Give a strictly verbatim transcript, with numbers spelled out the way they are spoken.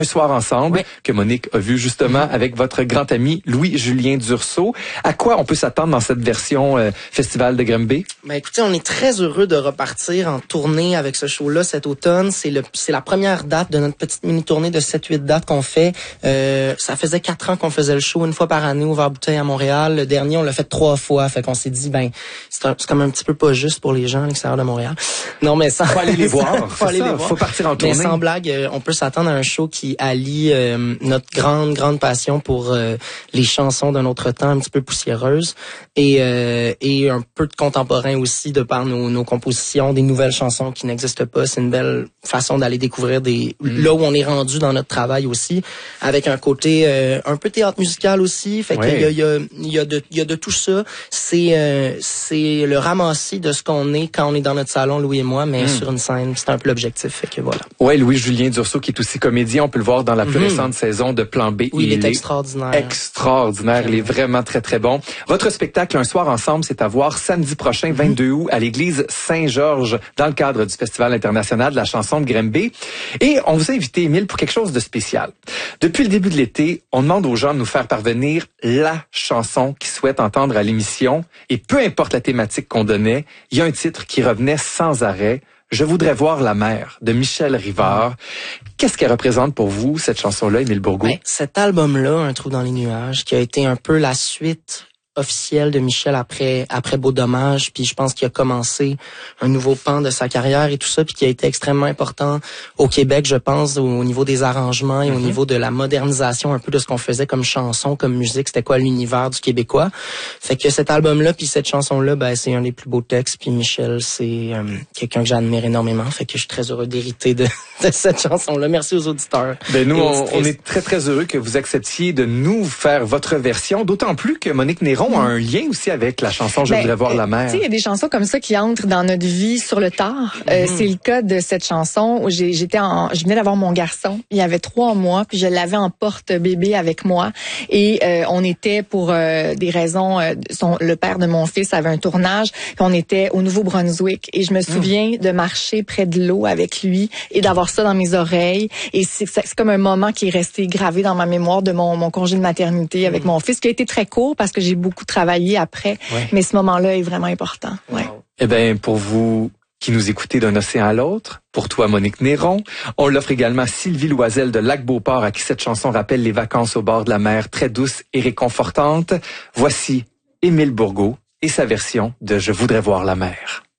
Un soir ensemble, oui. que Monique a vu justement mm-hmm. avec votre grand ami Louis-Julien Dursault. À quoi on peut s'attendre dans cette version euh, Festival de Grimby? Ben écoutez, on est très heureux de repartir en tournée avec ce show-là cet automne. C'est le c'est la première date de notre petite mini-tournée de sept huit dates qu'on fait. Euh, ça faisait quatre ans qu'on faisait le show une fois par année au Vert-Bouteille à Montréal. Le dernier, on l'a fait trois fois. Fait qu'on s'est dit, ben c'est, un, c'est comme un petit peu pas juste pour les gens à l'extérieur de Montréal. Non, mais sans... Faut aller les voir. Faut aller ça, les voir. Faut partir en tournée. Mais sans blague, euh, on peut s'attendre à un show qui allie euh, notre grande, grande passion pour euh, les chansons d'un autre temps un petit peu poussiéreuses et, euh, et un peu de contemporain aussi de par nos, nos compositions, des nouvelles chansons qui n'existent pas. C'est une belle façon d'aller découvrir des mm. là où on est rendu dans notre travail aussi, avec un côté euh, un peu théâtre musical aussi. Fait ouais. qu'il y a, il y a, il y a de, il y a de tout ça. C'est, euh, c'est le ramassis de ce qu'on est quand on est dans notre salon, Louis et moi, mais mm. sur une scène. C'est un peu l'objectif. Fait que voilà. Ouais, Louis-Julien Dursault qui est aussi comédien. On peut le voir dans la plus mm. récente saison de Plan B. Oui, il, il est, est extraordinaire. Extraordinaire. Il est vraiment très, très bon. Votre spectacle, Un soir ensemble, c'est à voir samedi prochain, vingt-deux août, à l'église Saint-Georges, dans le cadre du Festival international de la chanson de Grimby. Et on vous a invité, Émile, pour quelque chose de spécial. Depuis le début de l'été, on demande aux gens de nous faire parvenir la chanson qu'ils souhaitent entendre à l'émission. Et peu importe la thématique qu'on donnait, il y a un titre qui revenait sans arrêt. Je voudrais voir la mer, de Michel Rivard. Qu'est-ce qu'elle représente pour vous, cette chanson-là, Émile Bourgault? Ben, cet album-là, Un trou dans les nuages, qui a été un peu la suite officielle de Michel après après Beau Dommage, puis je pense qu'il a commencé un nouveau pan de sa carrière et tout ça, puis qui a été extrêmement important au Québec, je pense, au, au niveau des arrangements et mm-hmm. au niveau de la modernisation un peu de ce qu'on faisait comme chanson, comme musique, c'était quoi l'univers du québécois. Fait que cet album-là puis cette chanson-là, ben c'est un des plus beaux textes, puis Michel, c'est euh, quelqu'un que j'admire énormément, fait que je suis très heureux d'hériter de, de cette chanson-là. Merci aux auditeurs. Ben nous, on, on est très très heureux que vous acceptiez de nous faire votre version, d'autant plus que Monique Néron a un lien aussi avec la chanson Je ben, voudrais voir la mer. Tu sais, il y a des chansons comme ça qui entrent dans notre vie sur le tard. Mm-hmm. Euh, c'est le cas de cette chanson où j'ai, j'étais en, je venais d'avoir mon garçon. Il y avait trois mois, puis je l'avais en porte-bébé avec moi. Et euh, on était pour euh, des raisons, euh, son, le père de mon fils avait un tournage, puis on était au Nouveau-Brunswick. Et je me souviens mm. de marcher près de l'eau avec lui et d'avoir ça dans mes oreilles. Et c'est, c'est comme un moment qui est resté gravé dans ma mémoire de mon, mon congé de maternité avec mm. mon fils, qui a été très court parce que j'ai beaucoup travaillé après, ouais. mais ce moment-là est vraiment important. Ouais. Wow. Eh bien, pour vous qui nous écoutez d'un océan à l'autre, pour toi, Monique Néron, on l'offre également à Sylvie Loisel de Lac-Beauport, à qui cette chanson rappelle les vacances au bord de la mer, très douce et réconfortante. Voici Émile Bourgault et sa version de Je voudrais voir la mer.